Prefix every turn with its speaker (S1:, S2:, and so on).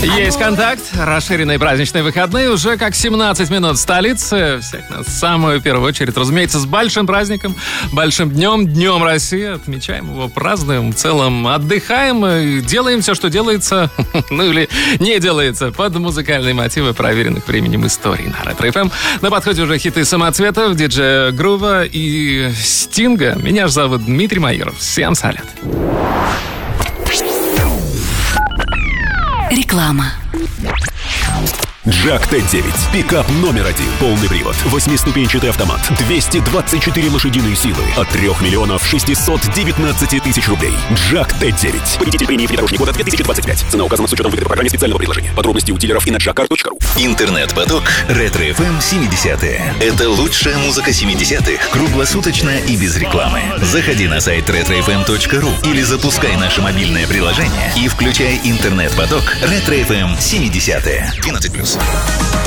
S1: Есть контакт. Расширенные праздничные выходные. Уже как 17 минут в столице. Всех нас в самую первую очередь, разумеется, с большим праздником, большим днем, Днем России. Отмечаем его, празднуем, в целом отдыхаем и делаем все, что делается, ну или не делается, под музыкальные мотивы проверенных временем историй на Ретро-ФМ. На подходе уже хиты самоцветов, диджея Грува и Стинга. Меня же зовут Дмитрий Майоров. Всем салют.
S2: Реклама.
S3: Джак Т9. Пикап номер один. Полный привод. 8-ступенчатый автомат. 224 лошадиные силы. От 3 миллионов 619 тысяч рублей. Джак Т9. Победитель премии «Внедорожник года» 2025. Цена указана с учетом выгоды программе специального предложения. Подробности у дилеров и на jackcar.ru.
S4: Интернет-поток Ретро-ФМ 70-е. Это лучшая музыка 70-х. Круглосуточно и без рекламы. Заходи на сайт retrofm.ru или запускай наше мобильное приложение и включай интернет-поток Ретро-ФМ 70-е. 12+.